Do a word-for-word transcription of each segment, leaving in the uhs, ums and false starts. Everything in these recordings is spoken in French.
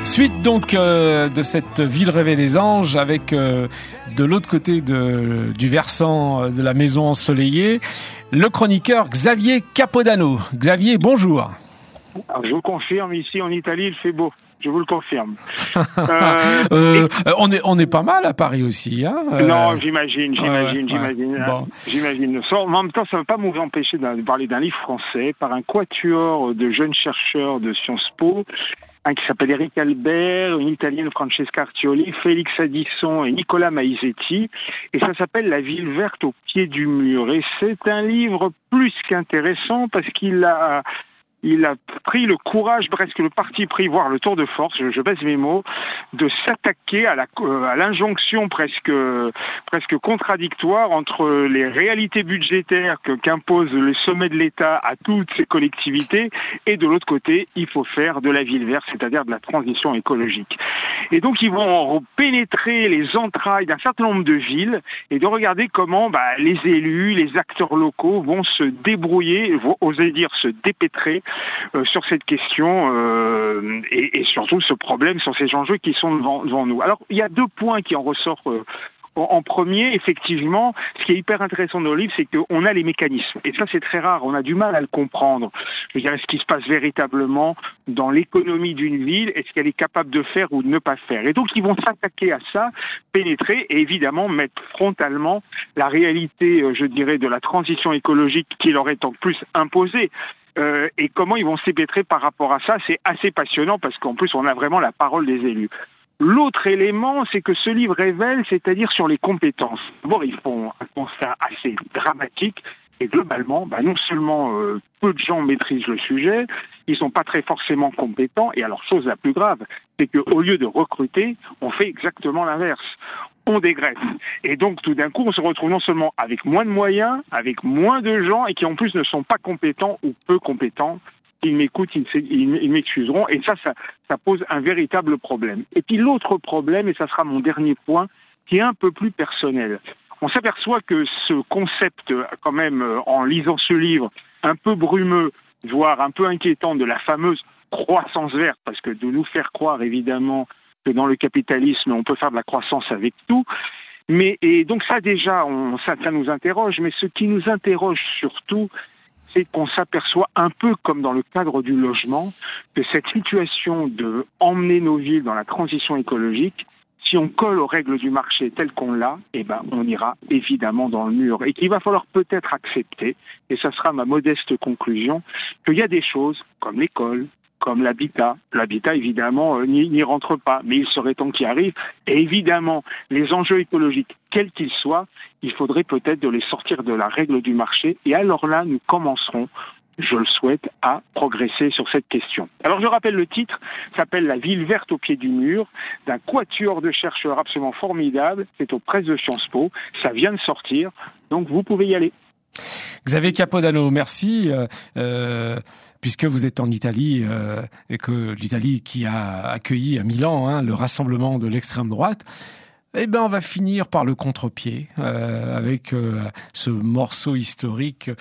Suite donc euh, de cette ville rêvée des anges avec euh, de l'autre côté de, du versant de la maison ensoleillée, le chroniqueur Xavier Capodano. Xavier, bonjour. Alors, je vous confirme, ici en Italie, il fait beau. Je vous le confirme. Euh, euh, et... on est on est pas mal à Paris aussi, hein euh... Non, j'imagine, j'imagine, ouais, j'imagine, ouais. Bon. j'imagine. En même temps, ça ne va pas nous empêcher de parler d'un livre français par un quatuor de jeunes chercheurs de Sciences Po, un qui s'appelle Eric Albert, une italienne Francesca Artioli, Félix Addisson et Nicolas Maisetti, et ça s'appelle La ville verte au pied du mur. Et c'est un livre plus qu'intéressant parce qu'il a Il a pris le courage, presque le parti pris, voire le tour de force, je, je baisse mes mots, de s'attaquer à la, à l'injonction presque, presque contradictoire entre les réalités budgétaires que, qu'impose le sommet de l'État à toutes ces collectivités et de l'autre côté, il faut faire de la ville verte, c'est-à-dire de la transition écologique. Et donc, ils vont pénétrer les entrailles d'un certain nombre de villes et de regarder comment bah, les élus, les acteurs locaux vont se débrouiller, vont oser dire se dépêtrer Euh, sur cette question euh, et, et surtout ce problème, sur ces enjeux qui sont devant, devant nous. Alors, il y a deux points qui en ressortent. Euh, En premier, effectivement, ce qui est hyper intéressant dans le livre, c'est qu'on a les mécanismes. Et ça, c'est très rare. On a du mal à le comprendre. Je veux dire, ce qui se passe véritablement dans l'économie d'une ville et ce qu'elle est capable de faire ou de ne pas faire. Et donc, ils vont s'attaquer à ça, pénétrer et évidemment mettre frontalement la réalité, je dirais, de la transition écologique qui leur est en plus imposée. Euh, et comment ils vont s'épêtrer par rapport à ça, c'est assez passionnant parce qu'en plus, on a vraiment la parole des élus. L'autre élément, c'est que ce livre révèle, c'est-à-dire sur les compétences. D'abord, ils font un constat assez dramatique et globalement, bah, non seulement euh, peu de gens maîtrisent le sujet, ils sont pas très forcément compétents. Et alors, chose la plus grave, c'est qu'au lieu de recruter, on fait exactement l'inverse. On dégreffe. Et donc, tout d'un coup, on se retrouve non seulement avec moins de moyens, avec moins de gens et qui en plus ne sont pas compétents ou peu compétents. Ils m'écoutent, ils m'excuseront, et ça, ça, ça pose un véritable problème. Et puis l'autre problème, et ça sera mon dernier point, qui est un peu plus personnel. On s'aperçoit que ce concept, quand même, en lisant ce livre, un peu brumeux, voire un peu inquiétant, de la fameuse croissance verte, parce que de nous faire croire, évidemment, que dans le capitalisme, on peut faire de la croissance avec tout, mais et donc ça déjà, on, ça, ça nous interroge, mais ce qui nous interroge surtout, c'est qu'on s'aperçoit un peu comme dans le cadre du logement que cette situation de emmener nos villes dans la transition écologique, si on colle aux règles du marché telles qu'on l'a, eh ben, on ira évidemment dans le mur. Et qu'il va falloir peut-être accepter, et ça sera ma modeste conclusion, qu'il y a des choses comme l'école, comme l'habitat. L'habitat, évidemment, euh, n'y, n'y rentre pas, mais il serait temps qu'il arrive. Et évidemment, les enjeux écologiques, quels qu'ils soient, il faudrait peut-être de les sortir de la règle du marché. Et alors là, nous commencerons, je le souhaite, à progresser sur cette question. Alors je rappelle le titre, s'appelle La ville verte au pied du mur, d'un quatuor de chercheurs absolument formidable. C'est aux presses de Sciences Po, ça vient de sortir, donc vous pouvez y aller. Xavier Capodano, merci. Euh, euh, puisque vous êtes en Italie euh, et que l'Italie qui a accueilli à Milan hein, le rassemblement de l'extrême droite, eh ben on va finir par le contre-pied euh, avec euh, ce morceau historique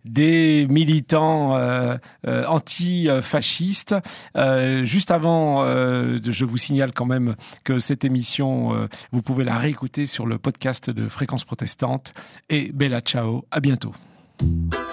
des militants euh, euh, anti-fascistes. Euh, juste avant, euh, je vous signale quand même que cette émission, euh, vous pouvez la réécouter sur le podcast de Fréquence Protestante. Et bella ciao, à bientôt.